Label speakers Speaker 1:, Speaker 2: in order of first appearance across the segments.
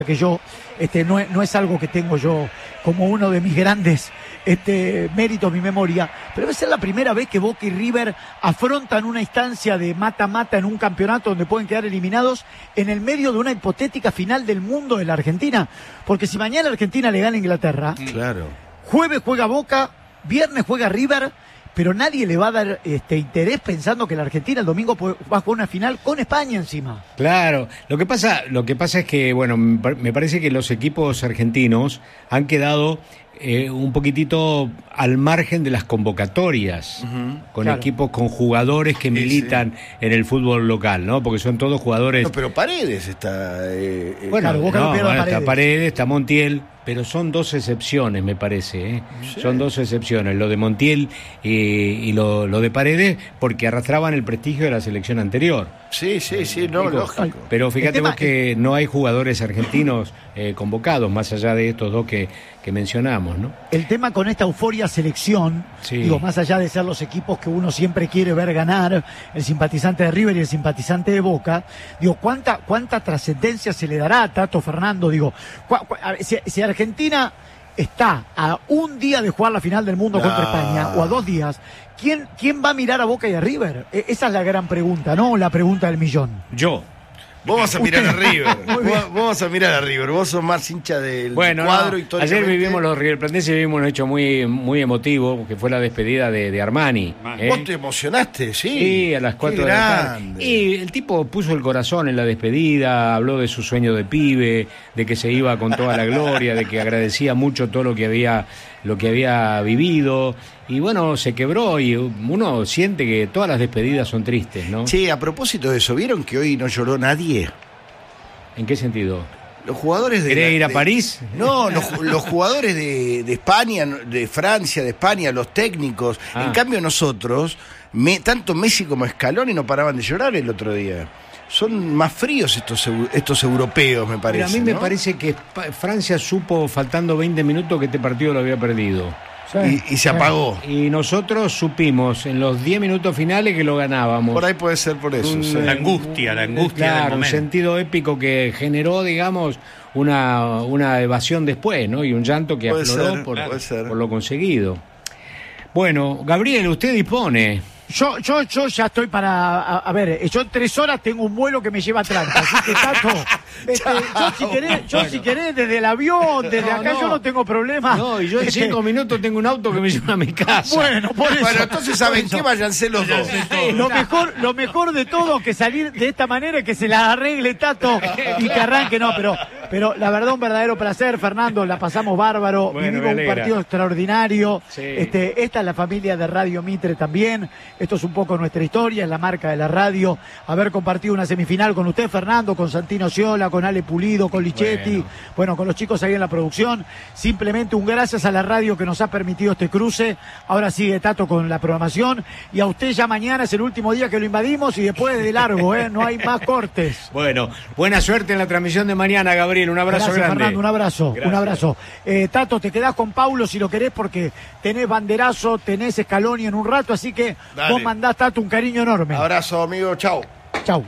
Speaker 1: que yo, no es algo que tengo yo como uno de mis grandes méritos, mi memoria, pero debe ser la primera vez que Boca y River afrontan una instancia de mata-mata en un campeonato donde pueden quedar eliminados en el medio de una hipotética final del mundo de la Argentina, porque si mañana Argentina le gana a Inglaterra,
Speaker 2: claro,
Speaker 1: jueves juega Boca, viernes juega River, pero nadie le va a dar interés pensando que la Argentina el domingo va a jugar una final con España encima.
Speaker 3: Claro, lo que pasa es que, bueno, me parece que los equipos argentinos han quedado un poquitito al margen de las convocatorias, con
Speaker 1: claro,
Speaker 3: equipos, con jugadores que militan en el fútbol local, ¿no? Porque son todos jugadores...
Speaker 2: No, pero Paredes está...
Speaker 1: Bueno, Boca no pierde Paredes.
Speaker 3: Está Paredes, está Montiel, pero son dos excepciones, me parece, ¿eh? Sí. Son dos excepciones, lo de Montiel y lo de Paredes, porque arrastraban el prestigio de la selección anterior.
Speaker 2: Sí, no, lógico.
Speaker 3: Pero fíjate vos que no hay jugadores argentinos convocados, más allá de estos dos que mencionamos, ¿no?
Speaker 1: El tema con esta euforia selección,
Speaker 3: sí,
Speaker 1: digo, más allá de ser los equipos que uno siempre quiere ver ganar, el simpatizante de River y el simpatizante de Boca, digo, ¿cuánta trascendencia se le dará a Tato Fernando? Digo, si Argentina está a un día de jugar la final del mundo contra España, o a 2 días, ¿quién va a mirar a Boca y a River? Esa es la gran pregunta, ¿no? La pregunta del millón.
Speaker 3: Yo.
Speaker 2: Vos vas a mirar a River. Vos vas a mirar a River. Vos sos más hincha del cuadro y todo.
Speaker 3: Ayer vivimos los River Platense, vivimos un hecho muy, muy emotivo, que fue la despedida de Armani.
Speaker 2: ¿Vos te emocionaste?
Speaker 3: Sí, a las 4 de la tarde. Y el tipo puso el corazón en la despedida, habló de su sueño de pibe, de que se iba con toda la gloria, de que agradecía mucho todo lo que había vivido. Y bueno, se quebró y uno siente que todas las despedidas son tristes, ¿no?
Speaker 2: Sí, a propósito de eso, ¿vieron que hoy no lloró nadie?
Speaker 3: ¿En qué sentido?
Speaker 2: Los jugadores
Speaker 3: ¿Querés ir a París?
Speaker 2: No, los jugadores de España, de Francia, de España, los técnicos. En cambio nosotros, tanto Messi como Scaloni no paraban de llorar el otro día. Son más fríos estos europeos, me parece.
Speaker 3: Pero a mí me parece que Francia supo, faltando 20 minutos, que este partido lo había perdido.
Speaker 2: Y se apagó.
Speaker 3: Y nosotros supimos en los 10 minutos finales que lo ganábamos.
Speaker 2: Por ahí puede ser por eso.
Speaker 4: La angustia
Speaker 3: claro,
Speaker 4: del momento.
Speaker 3: Un sentido épico que generó, digamos, una evasión después, ¿no? Y un llanto que afloró por lo conseguido. Bueno, Gabriel, usted dispone.
Speaker 1: Yo ya estoy para... A ver, yo en 3 horas tengo un vuelo que me lleva a Atlanta, así que Tato, yo si querés, desde el avión, desde acá yo no tengo problema.
Speaker 3: No, y yo en 5 minutos tengo un auto que me lleva a mi casa.
Speaker 1: Bueno, por eso.
Speaker 2: Bueno, entonces, ¿saben qué? Váyanse los dos.
Speaker 1: Lo mejor de todo que salir de esta manera es que se la arregle Tato y que arranque, no, pero la verdad un verdadero placer, Fernando, la pasamos bárbaro, vivimos un partido extraordinario.
Speaker 3: Sí.
Speaker 1: Esta es la familia de Radio Mitre también. Esto es un poco nuestra historia, es la marca de la radio. Haber compartido una semifinal con usted, Fernando, con Santino Sciola, con Ale Pulido, con Lichetti, bueno, con los chicos ahí en la producción. Simplemente un gracias a la radio que nos ha permitido este cruce. Ahora sigue Tato con la programación. Y a usted ya mañana es el último día que lo invadimos y después de largo, no hay más cortes.
Speaker 3: Bueno, buena suerte en la transmisión de mañana, Gabriel. Un abrazo
Speaker 1: gracias,
Speaker 3: grande.
Speaker 1: Fernando, un abrazo,
Speaker 3: Gracias.
Speaker 1: un abrazo. Tato, te quedás con Paulo si lo querés porque tenés banderazo, tenés Scaloni en un rato, así que
Speaker 2: dale,
Speaker 1: vos mandás, Tato, un cariño enorme.
Speaker 2: Abrazo, amigo, chau.
Speaker 1: Chau.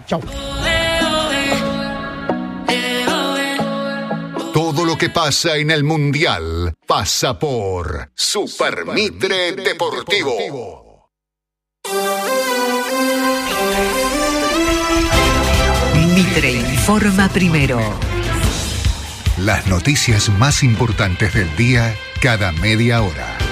Speaker 5: Todo lo que pasa en el Mundial pasa por Super Mitre Deportivo.
Speaker 6: Mitre informa primero.
Speaker 5: Las noticias más importantes del día cada media hora.